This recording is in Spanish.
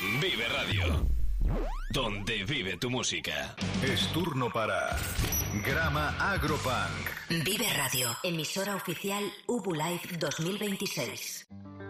Vive Radio, donde vive tu música. Es turno para Grama Agropunk. Vive Radio, emisora oficial Ubu Live 2026.